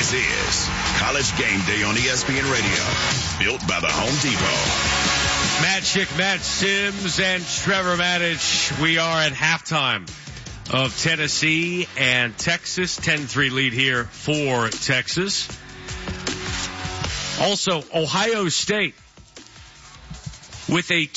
This is College Game Day on ESPN Radio, built by the Home Depot. Matt Schick, Matt Sims, and Trevor Matich. We are at halftime of Tennessee and Texas. 10-3 lead here for Texas. Also, Ohio State with a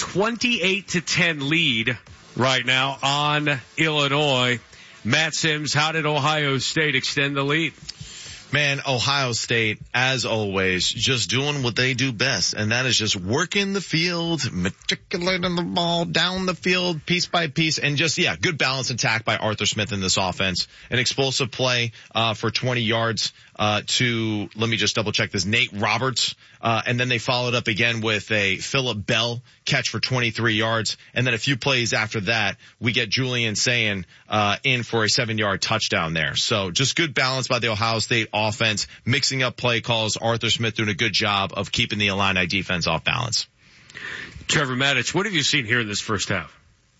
28-10 lead right now on Illinois. Matt Sims, how did Ohio State extend the lead? Man, Ohio State, as always, just doing what they do best, and that is just working the field, matriculating the ball down the field piece by piece, and just, good balance attack by Arthur Smith in this offense. An explosive play for 20 yards to, let me just double check this, Nate Roberts, and then they followed up again with a Phillip Bell catch for 23 yards, and then a few plays after that, we get Julian Sayin in for a 7-yard touchdown there. So just good balance by the Ohio State offense, mixing up play calls. Arthur Smith doing a good job of keeping the Illini defense off balance. Trevor Matich, what have you seen here in this first half?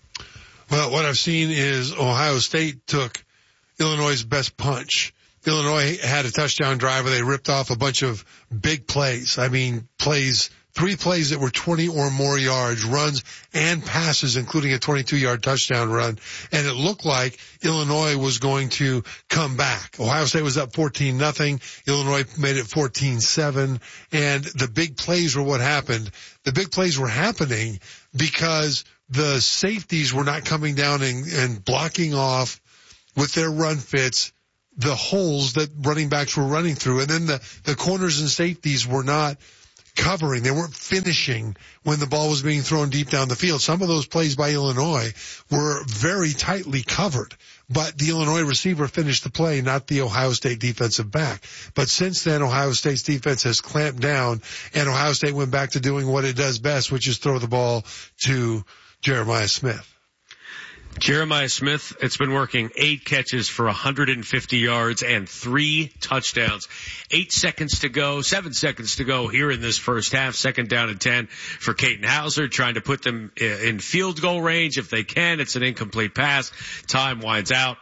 Well, what I've seen is Ohio State took Illinois' best punch. Illinois had a touchdown drive where they ripped off a bunch of big plays. I mean, three plays that were 20 or more yards, runs and passes, including a 22-yard touchdown run. And it looked like Illinois was going to come back. Ohio State was up 14-0. Illinois made it 14-7. And the big plays were what happened. The big plays were happening because the safeties were not coming down and blocking off with their run fits the holes that running backs were running through. And then the corners and safeties were not covering. They weren't finishing when the ball was being thrown deep down the field. Some of those plays by Illinois were very tightly covered, but the Illinois receiver finished the play, not the Ohio State defensive back. But since then, Ohio State's defense has clamped down, and Ohio State went back to doing what it does best, which is throw the ball to Jeremiah Smith. Jeremiah Smith, it's been working. 8 catches for 150 yards and 3 touchdowns. 8 seconds to go, 7 seconds to go here in this first half. 2nd down and 10 for Caden Hauser, trying to put them in field goal range if they can. It's an incomplete pass. Time runs out,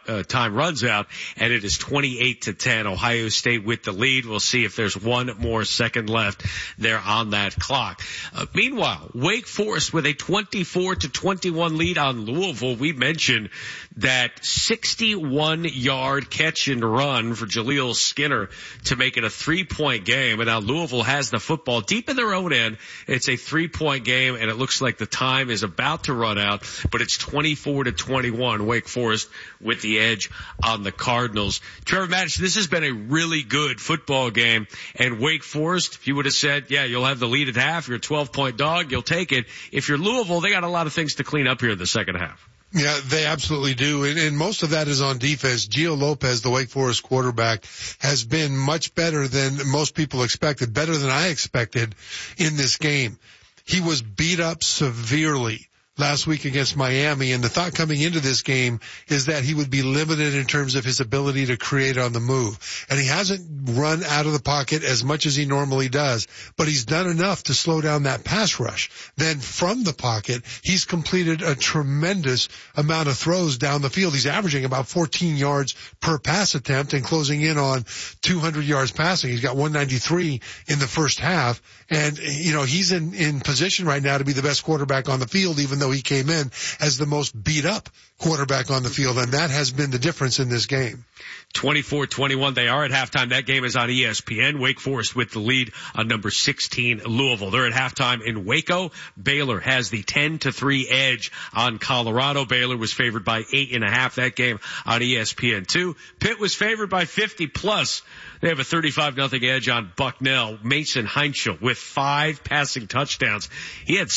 and it is 28-10. Ohio State with the lead. We'll see if there's one more second left there on that clock. Meanwhile, Wake Forest with a 24-21 lead on Louisville. We mentioned that 61-yard catch and run for Jaleel Skinner to make it a 3-point game. And now Louisville has the football deep in their own end. It's a 3-point game, and it looks like the time is about to run out, but it's 24-21. Wake Forest with the edge on the Cardinals. Trevor Matich, this has been a really good football game, and Wake Forest, if you would have said, you'll have the lead at half, you're a 12-point dog, you'll take it. If you're Louisville, they got a lot of things to clean up here in the second half. Yeah, they absolutely do. And most of that is on defense. Gio Lopez, the Wake Forest quarterback, has been much better than most people expected, better than I expected in this game. He was beat up severely last week against Miami, and the thought coming into this game is that he would be limited in terms of his ability to create on the move. And he hasn't run out of the pocket as much as he normally does, but he's done enough to slow down that pass rush. Then from the pocket, he's completed a tremendous amount of throws down the field. He's averaging about 14 yards per pass attempt and closing in on 200 yards passing. He's got 193 in the first half. And, he's in position right now to be the best quarterback on the field, even though he came in as the most beat up quarterback on the field. And that has been the difference in this game. 24-21. They are at halftime. That game is on ESPN. Wake Forest with the lead on number 16, Louisville. They're at halftime in Waco. Baylor has the 10-3 edge on Colorado. Baylor was favored by 8.5. That game on ESPN2. Pitt was favored by 50+. They have a 35-0 edge on Bucknell. Mason Heinschel with 5 passing touchdowns. He had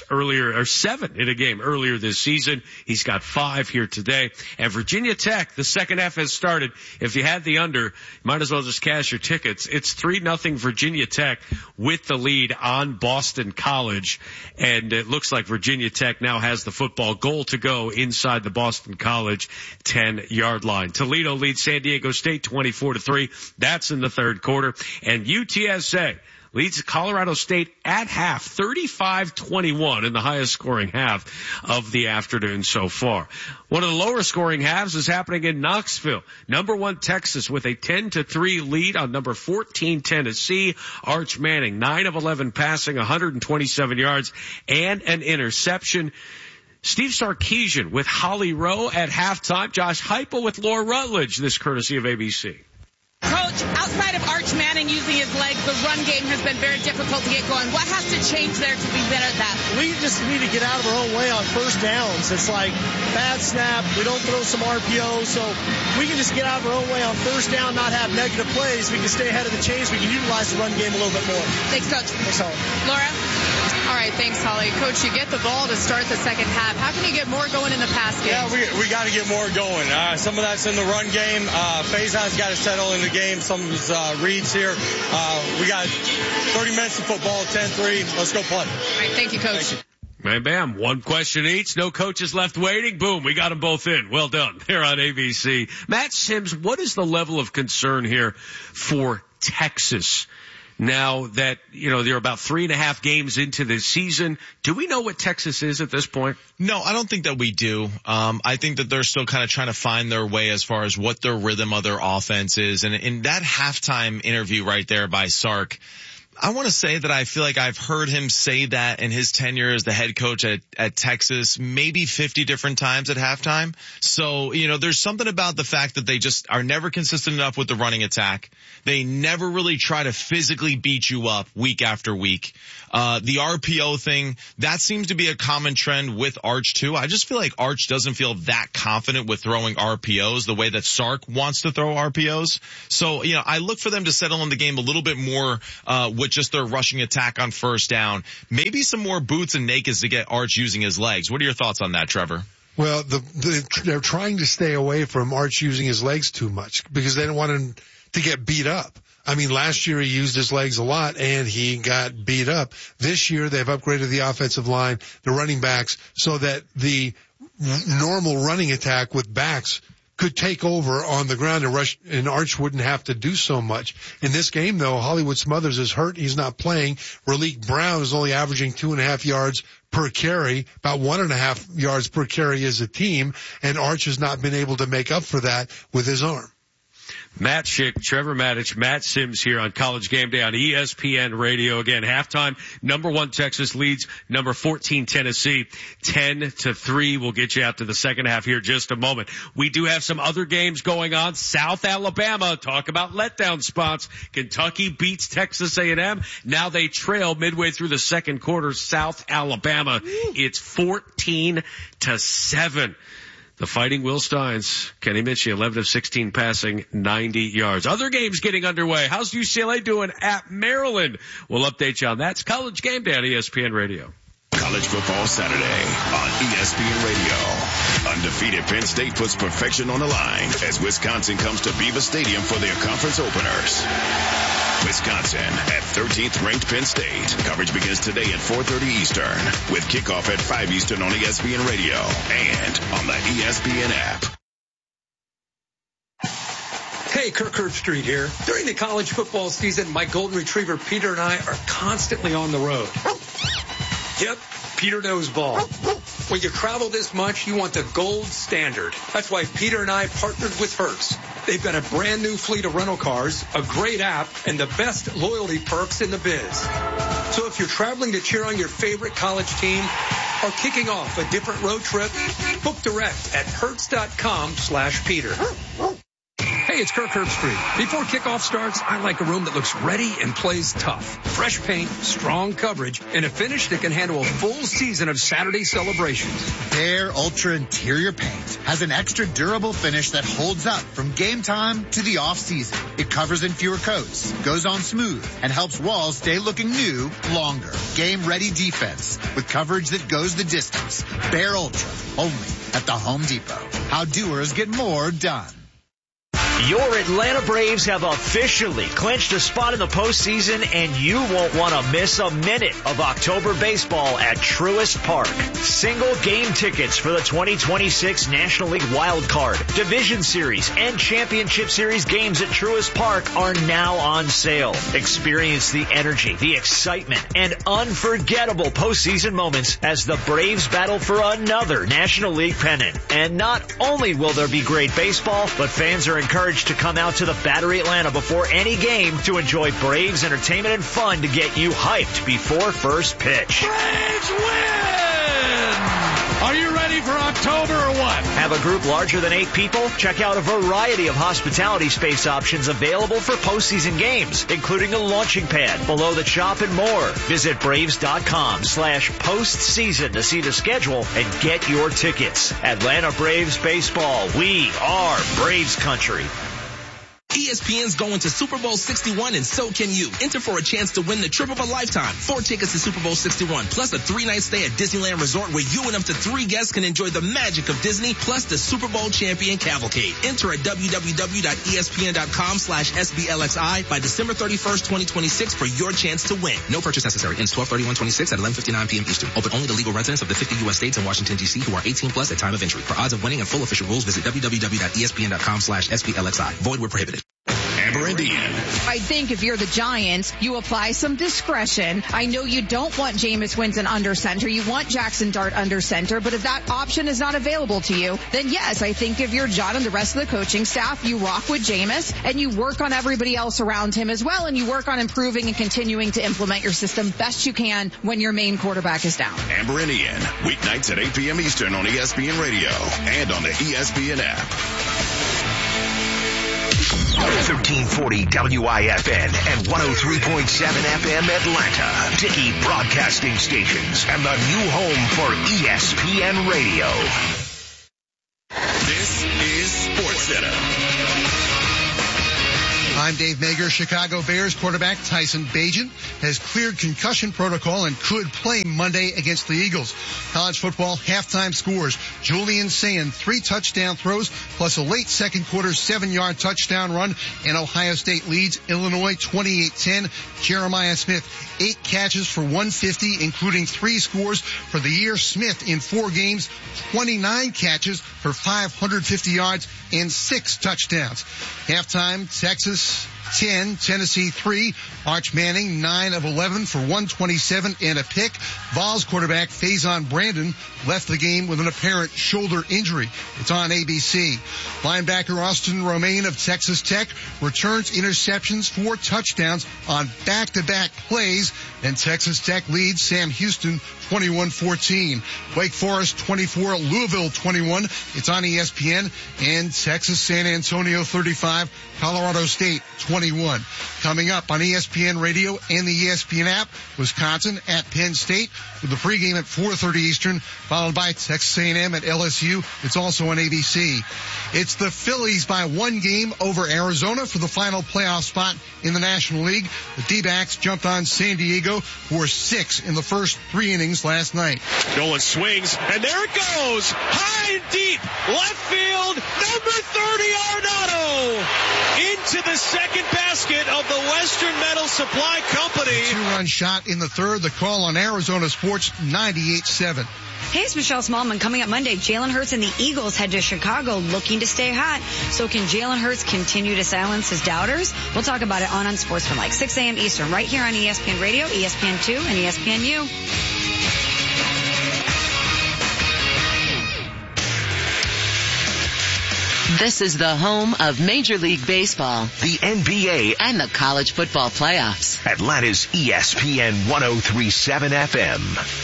7 in a game earlier this season. He's got 5 here today. And Virginia Tech, the second half has started. If you had the under, you might as well just cash your tickets. It's 3-0 Virginia Tech with the lead on Boston College. And it looks like Virginia Tech now has the football. Goal to go inside the Boston College 10-yard line. Toledo leads San Diego State 24-3. That's in the third quarter. And UTSA leads Colorado State at half, 35-21 in the highest scoring half of the afternoon so far. One of the lower scoring halves is happening in Knoxville. Number 1 Texas with a 10-3 lead on number 14 Tennessee. Arch Manning, 9 of 11 passing, 127 yards and an interception. Steve Sarkisian with Holly Rowe at halftime. Josh Heupel with Laura Rutledge. This courtesy of ABC. Coach, outside of Arch Manning using his legs, the run game has been very difficult to get going. What has to change there to be better at that? We just need to get out of our own way on first downs. It's like bad snap, we don't throw some RPO, so we can just get out of our own way on first down, not have negative plays. We can stay ahead of the chains. We can utilize the run game a little bit more. Thanks, Coach. Thanks, Holly. Laura? All right, thanks, Holly. Coach, you get the ball to start the second half. How can you get more going in the pass game? Yeah, we got to get more going. Some of that's in the run game. Faison's got to settle in the game. Some of his reads here. We got 30 minutes of football, 10-3. Let's go play. All right, thank you, Coach. Thank you. Bam, bam. One question each. No coaches left waiting. Boom. We got them both in. Well done. Here on ABC. Matt Sims, what is the level of concern here for Texas? Now that, they're about 3.5 games into the season, do we know what Texas is at this point? No, I don't think that we do. I think that they're still kind of trying to find their way as far as what their rhythm of their offense is. And in that halftime interview right there by Sark, I want to say that I feel like I've heard him say that in his tenure as the head coach at Texas, maybe 50 different times at halftime. So, there's something about the fact that they just are never consistent enough with the running attack. They never really try to physically beat you up week after week. The RPO thing, that seems to be a common trend with Arch too. I just feel like Arch doesn't feel that confident with throwing RPOs the way that Sark wants to throw RPOs. So, I look for them to settle in the game a little bit more, with just their rushing attack on first down. Maybe some more boots and nakeds to get Arch using his legs. What are your thoughts on that, Trevor? Well, they're trying to stay away from Arch using his legs too much because they don't want him to get beat up. I mean, last year he used his legs a lot and he got beat up. This year they've upgraded the offensive line, the running backs, so that the normal running attack with backs could take over on the ground and rush, and Arch wouldn't have to do so much. In this game, though, Hollywood Smothers is hurt. He's not playing. Raleek Brown is only averaging 2.5 yards per carry, about 1.5 yards per carry as a team, and Arch has not been able to make up for that with his arm. Matt Schick, Trevor Maddich, Matt Sims here on College Game Day on ESPN Radio. Again, halftime, number 1 Texas leads number 14 Tennessee 10-3. We'll get you out to the second half here in just a moment. We do have some other games going on. South Alabama, talk about letdown spots. Kentucky beats Texas A&M. Now they trail midway through the second quarter. South Alabama, it's 14-7. The Fighting Will Steins, Kenny Minchey, 11 of 16 passing, 90 yards. Other games getting underway. How's UCLA doing at Maryland? We'll update you on that. It's College Game Day on ESPN Radio. College football Saturday on ESPN Radio. Undefeated Penn State puts perfection on the line as Wisconsin comes to Beaver Stadium for their conference openers. Wisconsin at 13th ranked Penn State. Coverage begins today at 4:30 Eastern with kickoff at 5 Eastern on ESPN Radio and on the ESPN app. Hey, Kirk Herbstreit here. During the college football season, my golden retriever Peter and I are constantly on the road. Yep, Peter knows ball. When you travel this much, you want the gold standard. That's why Peter and I partnered with Hertz. They've got a brand new fleet of rental cars, a great app, and the best loyalty perks in the biz. So if you're traveling to cheer on your favorite college team or kicking off a different road trip, book direct at hertz.com/Peter. Hey, it's Kirk Herbstreit. Before kickoff starts, I like a room that looks ready and plays tough. Fresh paint, strong coverage, and a finish that can handle a full season of Saturday celebrations. Behr Ultra Interior Paint has an extra durable finish that holds up from game time to the off-season. It covers in fewer coats, goes on smooth, and helps walls stay looking new longer. Game-ready defense with coverage that goes the distance. Behr Ultra, only at the Home Depot. How doers get more done. Your Atlanta Braves have officially clinched a spot in the postseason, and you won't want to miss a minute of October baseball at Truist Park. Single game tickets for the 2026 National League Wild Card, Division Series, and Championship Series games at Truist Park are now on sale. Experience the energy, the excitement, and unforgettable postseason moments as the Braves battle for another National League pennant. And not only will there be great baseball, but fans are encouraged to come out to the Battery Atlanta before any game to enjoy Braves entertainment and fun to get you hyped before first pitch. Braves win! Are you ready for October or what? Have a group larger than 8 people? Check out a variety of hospitality space options available for postseason games, including a launching pad, below the shop, and more. Visit Braves.com/postseason to see the schedule and get your tickets. Atlanta Braves baseball. We are Braves country. ESPN's going to Super Bowl 61, and so can you. Enter for a chance to win the trip of a lifetime. 4 tickets to Super Bowl 61, plus a 3-night stay at Disneyland Resort where you and up to 3 guests can enjoy the magic of Disney, plus the Super Bowl champion cavalcade. Enter at www.espn.com/SBLXI by December 31st, 2026 for your chance to win. No purchase necessary. Ends 12/31/26 at 11:59 p.m. Eastern. Open only to legal residents of the 50 U.S. states and Washington, D.C. who are 18 plus at time of entry. For odds of winning and full official rules, visit www.espn.com/SBLXI. Void where prohibited. Amber and Ian. I think if you're the Giants, you apply some discretion. I know you don't want Jameis Winston under center. You want Jackson Dart under center. But if that option is not available to you, then yes, I think if you're John and the rest of the coaching staff, you rock with Jameis and you work on everybody else around him as well. And you work on improving and continuing to implement your system best you can when your main quarterback is down. Amber and Ian, weeknights at 8 p.m. Eastern on ESPN Radio and on the ESPN app. 1340 WIFN and 103.7 FM Atlanta. Dickey Broadcasting Stations and the new home for ESPN Radio. This is SportsCenter. I'm Dave Mager. Chicago Bears quarterback Tyson Bagent has cleared concussion protocol and could play Monday against the Eagles. College football halftime scores. Julian Sand, 3 touchdown throws, plus a late second quarter 7-yard touchdown run, and Ohio State leads Illinois 28-10. Jeremiah Smith, 8 catches for 150, including 3 scores for the year. Smith in 4 games, 29 catches for 550 yards and 6 touchdowns. Halftime, Texas 10, Tennessee 3. Arch Manning 9 of 11 for 127 and a pick. Vols quarterback Faison Brandon left the game with an apparent shoulder injury. It's on ABC. Linebacker Austin Romaine of Texas Tech returns interceptions for touchdowns on back-to-back plays, and Texas Tech leads Sam Houston 21-14. Wake Forest 24, Louisville 21. It's on ESPN. And Texas San Antonio 35, Colorado State 21. Coming up on ESPN Radio and the ESPN app, Wisconsin at Penn State with the pregame at 4:30 Eastern, followed by Texas A&M at LSU. It's also on ABC. It's the Phillies by 1 game over Arizona for the final playoff spot in the National League. The D-backs jumped on San Diego for 6 in the first 3 innings last night. Nolan swings, and there it goes. High and deep. Left field, number 30, Arenado. Into the second basket of the Western Metal Supply Company. 2-run shot in the third. The call on Arizona Sports 98-7. Hey, it's Michelle Smallman. Coming up Monday, Jalen Hurts and the Eagles head to Chicago looking to stay hot. So can Jalen Hurts continue to silence his doubters? We'll talk about it on Unsportsmanlike, 6 a.m. Eastern, right here on ESPN Radio, ESPN2, and ESPNU. This is the home of Major League Baseball, the NBA, and the college football playoffs. Atlanta's ESPN 103.7 FM.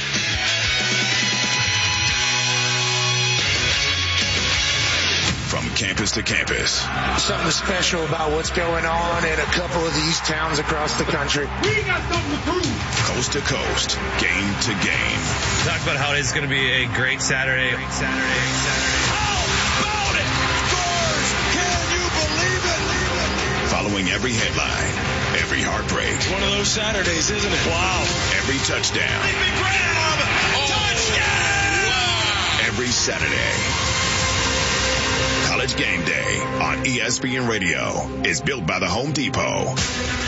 From campus to campus. Something special about what's going on in a couple of these towns across the country. We got something to prove. Coast to coast, game to game. Talk about how it is going to be a great Saturday. How about it? Scores! Can you believe it? Following every headline, every heartbreak. It's one of those Saturdays, isn't it? Wow. Every touchdown. Leaping grab! Touchdown! Wow. Every Saturday. College College Game Day on ESPN Radio is built by the Home Depot.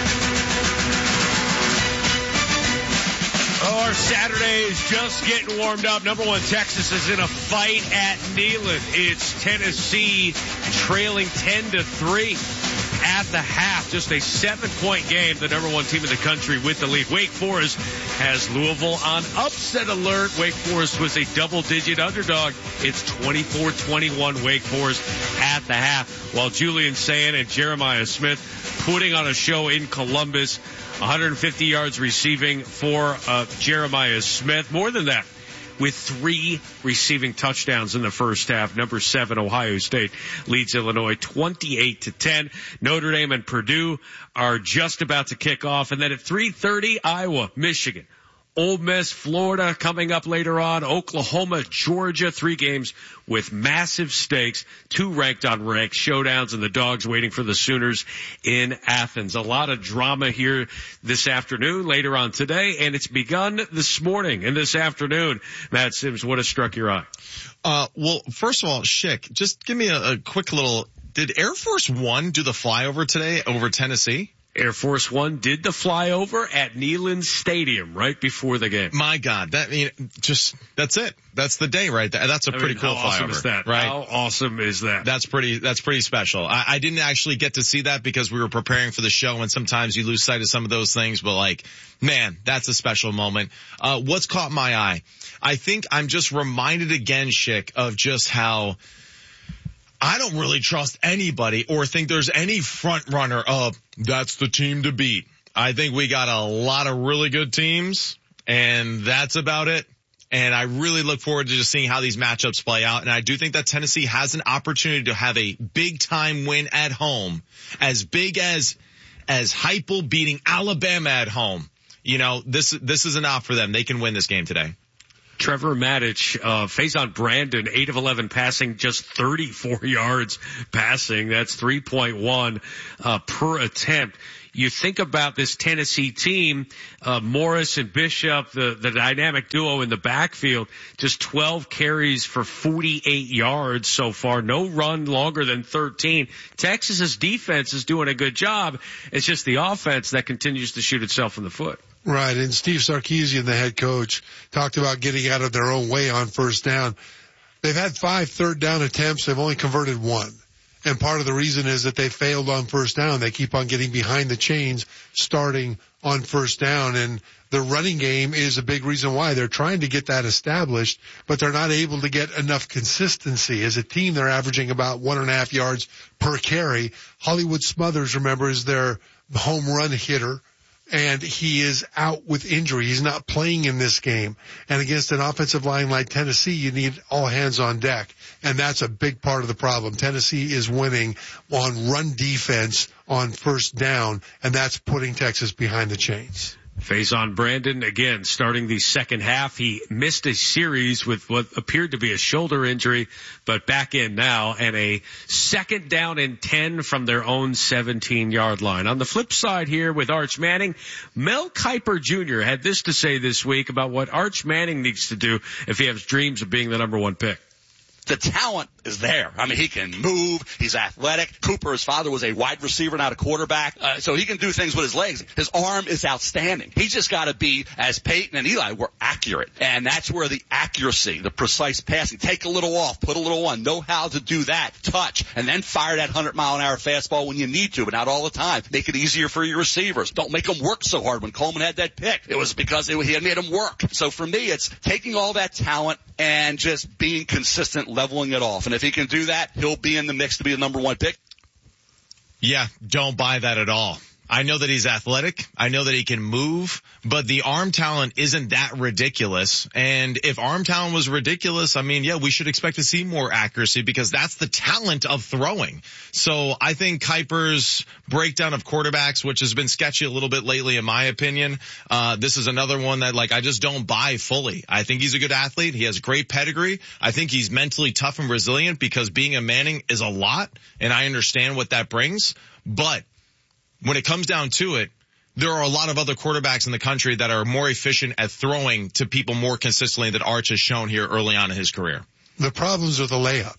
Oh, our Saturday is just getting warmed up. Number one, Texas is in a fight at Neyland. It's Tennessee trailing 10-3 at the half. Just a 7-point game. The number one team in the country with the lead. Wake Forest has Louisville on upset alert. Wake Forest was a double-digit underdog. It's 24-21 Wake Forest at the half. While Julian Sayin and Jeremiah Smith putting on a show in Columbus. 150 yards receiving for Jeremiah Smith. More than that, with 3 receiving touchdowns in the first half. Number 7, Ohio State leads Illinois 28-10. Notre Dame and Purdue are just about to kick off. And then at 3:30, Iowa, Michigan. Ole Miss, Florida coming up later on. Oklahoma, Georgia, 3 games with massive stakes. 2 ranked on ranked showdowns, and the Dogs waiting for the Sooners in Athens. A lot of drama here this afternoon, later on today, and it's begun this morning and this afternoon. Matt Sims, what has struck your eye? Well, first of all, Schick, just give me a quick little, did Air Force One do the flyover today over Tennessee? Air Force One did the flyover at Neyland Stadium right before the game. My God, that's it. That's the day right there. That's a pretty cool flyover. How awesome is that? Right? How awesome is that? That's pretty special. I didn't actually get to see that because we were preparing for the show, and sometimes you lose sight of some of those things, but man, that's a special moment. What's caught my eye? I think I'm just reminded again, Schick, of just how I don't really trust anybody or think there's any front runner of that's the team to beat. I think we got a lot of really good teams, and that's about it. And I really look forward to just seeing how these matchups play out. And I do think that Tennessee has an opportunity to have a big-time win at home, as big as Heupel beating Alabama at home. You know, this is enough for them. They can win this game today. Trevor Maddich, Faison Brandon, 8 of 11 passing, just 34 yards passing. That's 3.1 per attempt. You think about this Tennessee team, Morris and Bishop, the dynamic duo in the backfield, just 12 carries for 48 yards so far. No run longer than 13. Texas's defense is doing a good job. It's just the offense that continues to shoot itself in the foot. Right, and Steve Sarkisian, the head coach, talked about getting out of their own way on first down. They've had 5 third down attempts. They've only converted 1. And part of the reason is that they failed on first down. They keep on getting behind the chains starting on first down. And the running game is a big reason why. They're trying to get that established, but they're not able to get enough consistency. As a team, they're averaging about 1.5 yards per carry. Hollywood Smothers, remember, is their home run hitter. And he is out with injury. He's not playing in this game. And against an offensive line like Tennessee, you need all hands on deck. And that's a big part of the problem. Tennessee is winning on run defense on first down, and that's putting Texas behind the chains. Faison Brandon, again, starting the second half. He missed a series with what appeared to be a shoulder injury, but back in now, and a 2nd down and 10 from their own 17-yard line. On the flip side here with Arch Manning, Mel Kiper Jr. had this to say this week about what Arch Manning needs to do if he has dreams of being the number 1 pick. The talent is there. I mean, he can move. He's athletic. Cooper, his father, was a wide receiver, not a quarterback. So he can do things with his legs. His arm is outstanding. He's just got to be, as Peyton and Eli were, accurate. And that's where the accuracy, the precise passing, take a little off, put a little on, know how to do that, touch, and then fire that 100-mile-an-hour fastball when you need to, but not all the time. Make it easier for your receivers. Don't make them work so hard. When Coleman had that pick, it was because he had made them work. So for me, it's taking all that talent and just being consistent, leveling it off. And if he can do that, he'll be in the mix to be the number 1 pick. Yeah, don't buy that at all. I know that he's athletic. I know that he can move, but the arm talent isn't that ridiculous. And if arm talent was ridiculous, I mean, yeah, we should expect to see more accuracy because that's the talent of throwing. So I think Kiper's breakdown of quarterbacks, which has been sketchy a little bit lately in my opinion, this is another one that I just don't buy fully. I think he's a good athlete. He has great pedigree. I think he's mentally tough and resilient because being a Manning is a lot, and I understand what that brings. But when it comes down to it, there are a lot of other quarterbacks in the country that are more efficient at throwing to people more consistently than Arch has shown here early on in his career. The problems are the layups.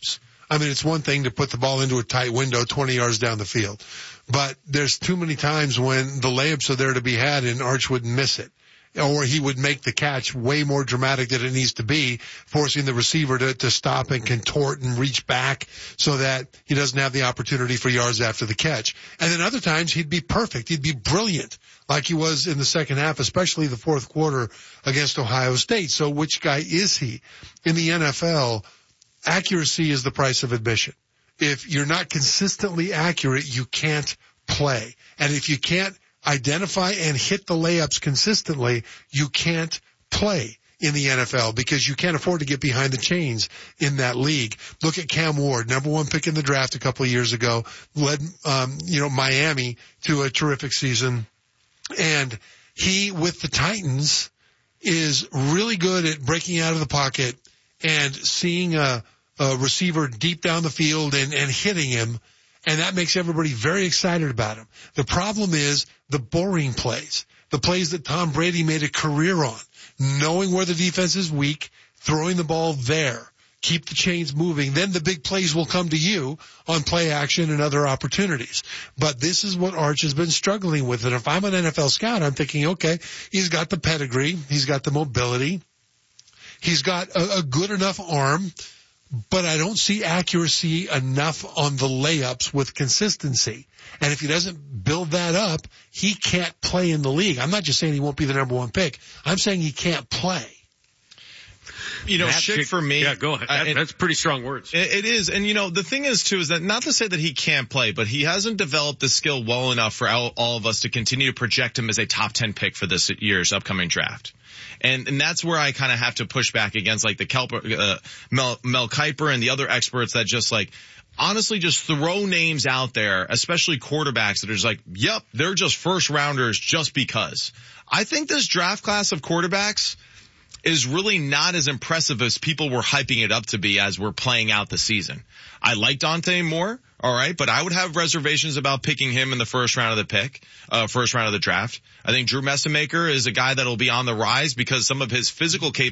I mean, it's one thing to put the ball into a tight window 20 yards down the field, but there's too many times when the layups are there to be had and Arch would miss it. Or he would make the catch way more dramatic than it needs to be, forcing the receiver to stop and contort and reach back so that he doesn't have the opportunity for yards after the catch. And then other times he'd be perfect. He'd be brilliant like he was in the second half, especially the fourth quarter against Ohio State. So which guy is he? In the NFL, accuracy is the price of admission. If you're not consistently accurate, you can't play. And if you can't identify and hit the layups consistently, you can't play in the NFL because you can't afford to get behind the chains in that league. Look at Cam Ward, number 1 pick in the draft a couple of years ago, led, Miami to a terrific season. And he, with the Titans, is really good at breaking out of the pocket and seeing a receiver deep down the field and hitting him. And that makes everybody very excited about him. The problem is the boring plays, the plays that Tom Brady made a career on, knowing where the defense is weak, throwing the ball there, keep the chains moving. Then the big plays will come to you on play action and other opportunities. But this is what Arch has been struggling with. And if I'm an NFL scout, I'm thinking, okay, he's got the pedigree, he's got the mobility, he's got a good enough arm, but I don't see accuracy enough on the layups with consistency. And if he doesn't build that up, he can't play in the league. I'm not just saying he won't be the number 1 pick. I'm saying he can't play. Schick for me. Yeah, go ahead. That's pretty strong words. It is. And, the thing is, too, is that not to say that he can't play, but he hasn't developed the skill well enough for all of us to continue to project him as a top 10 pick for this year's upcoming draft. And that's where I kind of have to push back against like the Mel Kiper and the other experts that just like honestly just throw names out there, especially quarterbacks that are just like, yep, they're just first rounders just because. I think this draft class of quarterbacks is really not as impressive as people were hyping it up to be as we're playing out the season. I like Dante Moore, all right, but I would have reservations about picking him in the first round of the draft. I think Drew Messamaker is a guy that'll be on the rise because some of his physical capabilities